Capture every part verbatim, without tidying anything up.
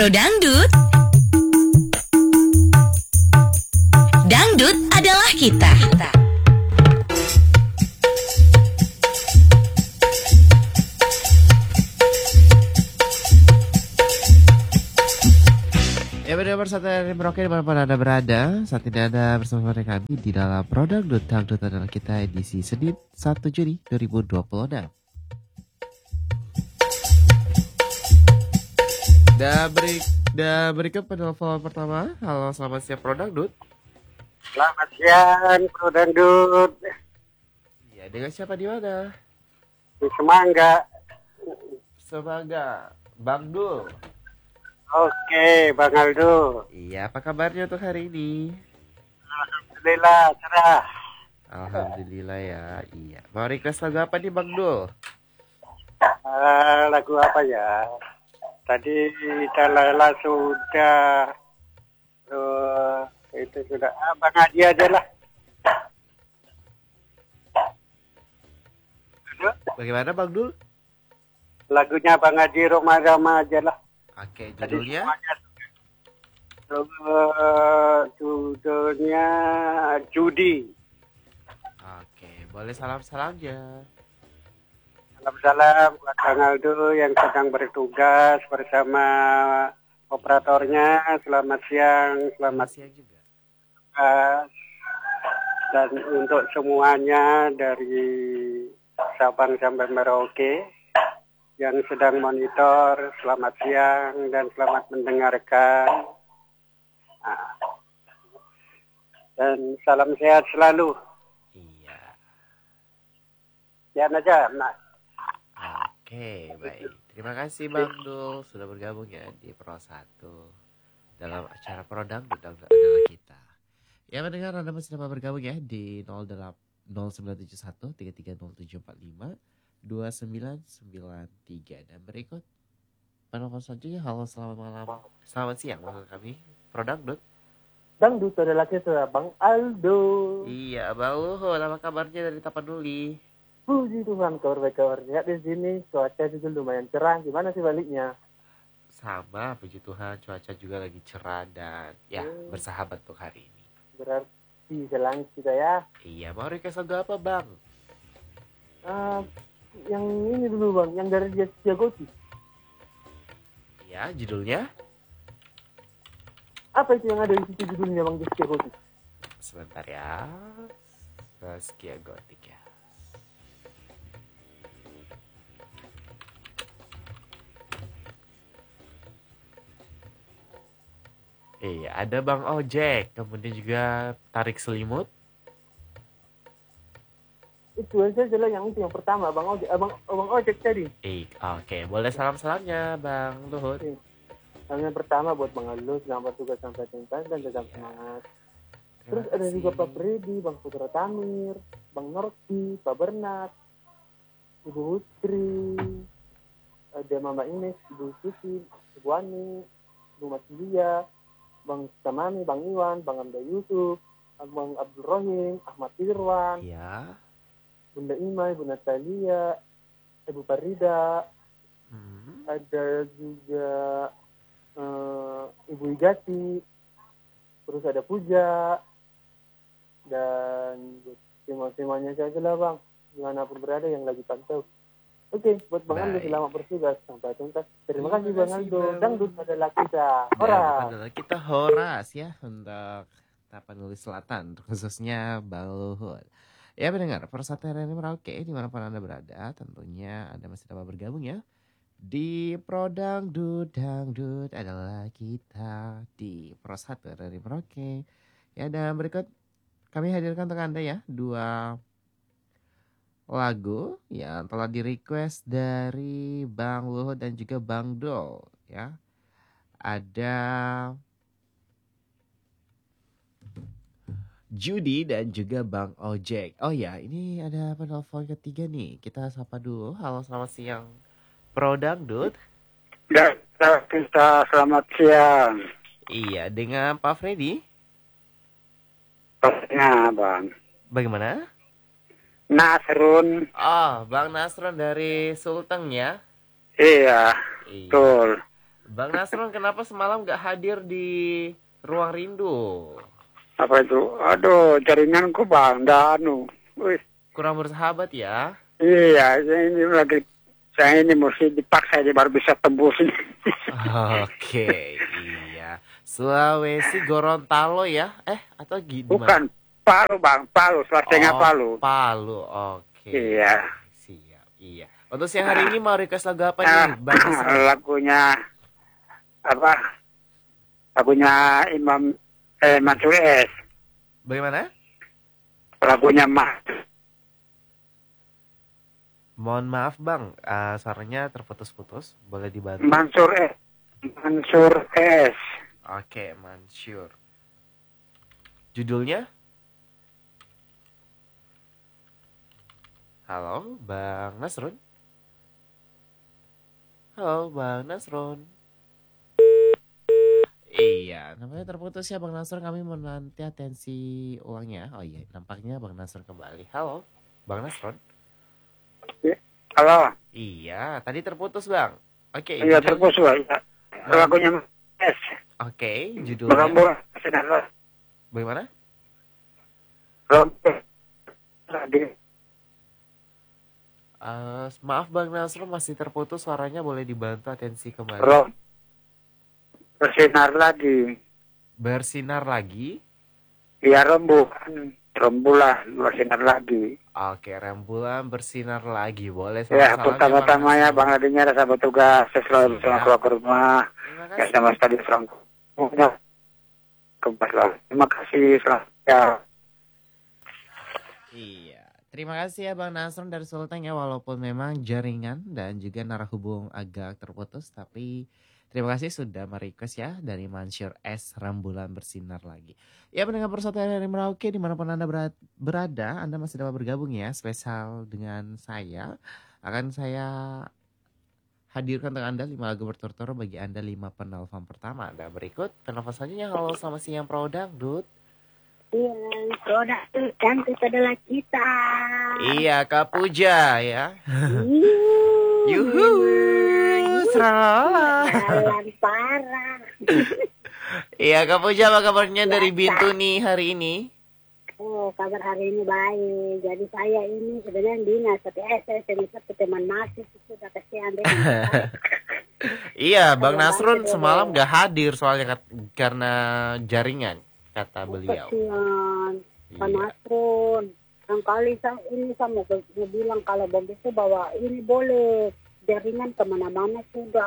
Pro Dangdut. Dangdut adalah kita. Ya, pada bersatu dari Merauke dimanapun Anda berada. Saat ini Anda bersama kami di dalam Pro Dangdut. Dangdut adalah kita, edisi Senin satu Juni dua ribu dua puluh enam. Dan beri, dan berikut penelpon pertama. Halo, selamat siang Pro Dangdut. Selamat siang Pro Dangdut. Ya, dengan siapa di mana? Di Semangga. Semangga, Bang Dul. Oke, Bang Aldo. Iya, apa kabarnya untuk hari ini? Alhamdulillah, cerah. Alhamdulillah ya. Iya. Mau request lagu apa nih Bang Dul? Uh, lagu apa ya? Tadi Dalala sudah, uh, itu sudah. Ah, Bang Haji aja lah. Aduh, Bagaimana Bang Dul? lagunya Bang Haji Roma-Rama aja lah. Oke, judulnya? Uh, judulnya Judi. Oke, boleh salam-salamnya. Salam-salam buat Bang Aldo yang sedang bertugas bersama operatornya. Selamat siang, selamat siang juga. tugas. Dan untuk semuanya dari Sabang sampai Merauke yang sedang monitor, selamat siang dan selamat mendengarkan. Nah, dan salam sehat selalu. Iya. Sekian aja, Mas. Oke, baik. Terima kasih Bang Dul sudah bergabung ya di Pro satu dalam acara Pro Dangdut adalah kita. Ya, mendengar Anda masih dapat bergabung ya di nol delapan nol sembilan tujuh satu tiga tiga nol tujuh empat lima dua sembilan sembilan tiga. Dan berikut penelpon selanjutnya. Halo, selamat malam. Selamat siang maksud kami Pro Dangdut. Dangdut adalah kita, Bang Aldo. Iya, Bang Luhut, apa kabarnya dari Tapanuli? Puji Tuhan, kabar baik kabar sehat di sini. Cuaca juga lumayan cerah. Gimana sih baliknya? Sama, puji Tuhan, cuaca juga lagi cerah dan ya hmm. bersahabat untuk hari ini. Berarti selangit kita ya. Iya, mau request lagu apa Bang? Uh, yang ini dulu Bang, yang dari Zaskia Gotik. Iya, judulnya? Apa itu yang ada di situ judulnya Bang, Zaskia Gotik? Sebentar ya. Zaskia Gotik ya. Iya, ada Bang Ojek, kemudian juga Tarik Selimut. Itu aja adalah yang itu yang pertama Bang Ojek, Abang Abang Ojek tadi. Eh, oke, okay. Boleh salam-salamnya Bang Luhut. Oke. Salam yang pertama buat Bang Aldo, selamat tugas sampai tuntas dan tetap iya. semangat. Terus ada juga Pak Freddy, Bang Putra Tamir, Bang Norki, Pak Bernat, Ibu Hutri, ada Mama Ines, Ibu Susi, Ibu Ani, Ibu Masilia, Bang Samami, Bang Iwan, Bang Amda Yusuf, Bang Abdul Rohim, Ahmad Irwan, ya. Bunda Imai, Bunda Talia, Ibu Farida, hmm. ada juga uh, Ibu Igati, terus ada Puja, dan semua-semuanya saja lah Bang, dimanapun berada yang lagi pantau. Oke, buat Bang Aldo selamat bertugas sampai tuntas. Terima, Terima kasih Bang Aldo. Dangdut adalah kita. Horas. Adalah kita horas ya untuk Tapanuli Selatan, khususnya Bang Luhut. Ya mendengar Persatuan R N I Merauke dimanapun Anda berada, tentunya Anda masih dapat bergabung ya di Pro Dangdut. Dangdut adalah kita di Persatuan R N I Merauke. Ya, dan berikut kami hadirkan untuk Anda ya dua lagu yang telah di request dari Bang Luhut dan juga Bang Dul ya. Ada Judi dan juga Bang Ojek. Oh ya, ini ada penelpon ketiga nih. Kita sapa dulu. Halo, selamat siang Pro Dangdut. Ya, kita selamat siang. Iya, dengan Pak Freddy. Pasnya Bang. Bagaimana? Nasrun. Oh, Bang Nasrun dari Sulteng ya? Iya, iya. betul. Bang Nasron, kenapa semalam gak hadir di Ruang Rindu? Apa itu? Aduh, jaringanku bang, dah anu. Wih, Kurang bersahabat ya? iya, saya ini lagi, saya ini mesti dipaksa, jadi baru bisa tembus ini. Oke, iya. Sulawesi Gorontalo ya? Eh, atau gimana? Bukan, Palu bang, Palu, Selatengah Oh, Palu. Palu, oke. Iya. Siap, iya. Untuk siang hari ini mau request lagu apa Nah, nih, Bang Nasron? lagunya, apa, lagunya Imam, eh, Mansur S. Bagaimana? Lagunya Mas. Mohon maaf Bang, uh, suaranya terputus-putus. Boleh dibantu? Mansur S. Mansur S. Oke, Mansur. Judulnya? Halo, Bang Nasrun? Halo, Bang Nasrun? Iya, namanya terputus ya Bang Nasrun. Kami menanti atensi uangnya. Oh iya, nampaknya Bang Nasrun kembali. Halo, Bang Nasrun? Halo. Iya, tadi terputus Bang. Oke. Iya, judulnya- terputus Bang. Lagunya S. Oke, judulnya. Berambut. Sinar Bagaimana? Rompeh. Lagi. Uh, maaf Bang Nasrun, masih terputus suaranya. Boleh dibantu atensi kembali. Rom. Bersinar lagi. Bersinar lagi. Iya, rembulan. Rembulan bersinar lagi. Oke, rembulan bersinar lagi. Boleh Ya, salam-salam pertama-tama ya Bang Adinya ada sahabat tugas. Saya selalu Siap. pulang keluar ke rumah. Terima Ya, kasih. sama tadi serang. Kembali. Terima kasih. Selamat ya. Iya, terima kasih ya Bang Nasrun dari Sulteng ya. Walaupun memang jaringan dan juga narahubung agak terputus, tapi terima kasih sudah merequest ya dari Mansur S. Rembulan bersinar lagi. Ya pendengar persatuan dari Merauke dimanapun Anda berat- berada, Anda masih dapat bergabung ya. Spesial dengan saya, akan saya hadirkan untuk Anda lima lagu berturut-turut bagi Anda lima penelpon pertama. Dan berikut penelpon selanjutnya. Halo, selamat siang Pro Dangdut. Iya, produk cantik adalah kita. Iya, Kak Puja ya. Yuhu, Yuhu, serala. jalan parah. Iya, Kak Puja, apa kabarnya dari Bintu nih hari ini? Oh, kabar hari ini baik. Jadi saya ini sebenarnya dinas, tapi eh, saya semester teman masih sudah kasihan deh. Iya, Bang Ada Nasrun banget, semalam Dede. gak hadir soalnya kat- karena jaringan, kata beliau. Kasihan, Pak Iya. Nasrun. Yang kali saya ini saya mau ke- mau bilang kalau begitu bahwa ini boleh jaringan kemana-mana sudah.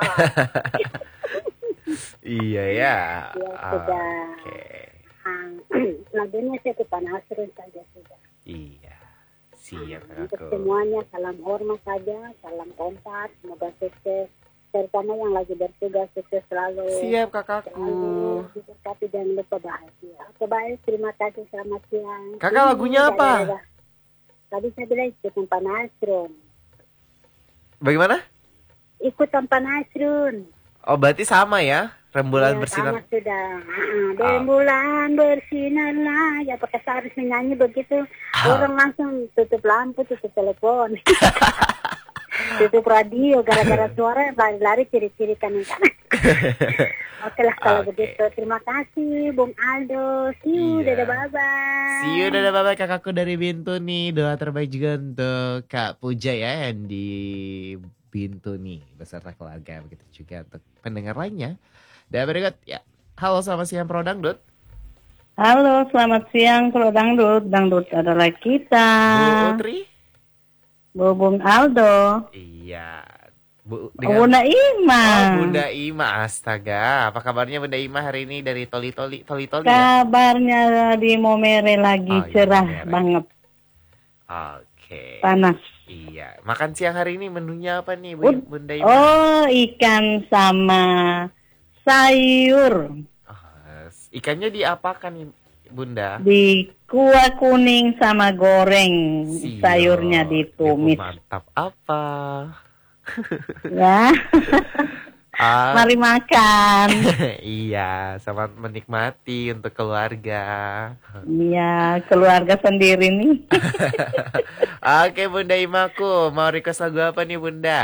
Iya ya. Ya, sudah. Oke. Ah, lagunya saya ke Pak Nasrun saja sudah. Iya. Siap Untuk kakakku. semuanya salam hormat saja, salam kompak, semoga sukses. Terutama yang lagi bertugas sukses selalu. Siap kakakku. Selalu diberkati dan lupa bahagia. Oke baik, terima kasih, selamat siang. Kakak, Ini lagunya dari- apa? dari- Tadi saya bilang ikutan Pak Nasrun. Bagaimana? Ikutan Pak Nasrun. Oh, berarti sama ya? Rembulan Ya, bersinar. sama sudah. Ah, rembulan bersinarlah. Ya pakai saya harus menyanyi begitu. Ah. Orang langsung tutup lampu, tutup telepon. Tutup radio gara-gara suara lari-lari ciri-ciri kanan kanan. Oke lah kalau Oke. begitu. Terima kasih Bung Aldo. See you, Iya. dadah bye-bye. See you, dadah bye-bye kakakku dari Bintu nih. Doa terbaik juga untuk Kak Puja ya yang di Bintu nih beserta keluarga. Begitu juga untuk pendengar lainnya. Dan berikut ya. Halo, selamat siang Pro Dangdut. Halo, selamat siang Pro Dangdut. Dangdut adalah kita. Bu Utri. Bu Bung Aldo. Iya. Bu, Oh, Bunda Ima. Oh, Bunda Ima, astaga. Apa kabarnya Bunda Ima hari ini dari Toli Toli Toli Toli ya? Kabarnya di Momere lagi Oh, iya, cerah Momere. banget. Oke. Panas. Iya. Makan siang hari ini menunya apa nih Bu, Bun- Bunda Ima? Oh, ikan sama sayur. Oh, ikannya diapakan nih Bunda? Di kuah kuning sama goreng. Siap. Sayurnya ditumis. Ibu mantap apa? Ya. Ah, Mari makan. iya, selamat menikmati untuk keluarga. Iya, keluarga sendiri nih. Oke Bunda Imaku, mau request lagu apa nih Bunda?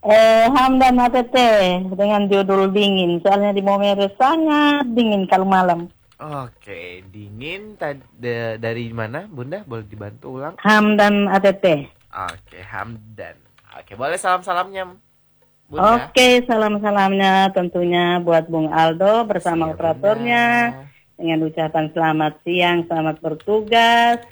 Eh, Hamdan A T T dengan judul Dingin. Soalnya di Momere sangat dingin kalau malam. Oke, dingin tad- da- dari mana, Bunda? Boleh dibantu ulang? Hamdan A T T. Oke, Hamdan. Oke, boleh salam-salamnya, Bunda? Oke, salam-salamnya tentunya buat Bung Aldo bersama Siap, operatornya. Bunda. Dengan ucapan selamat siang, selamat bertugas.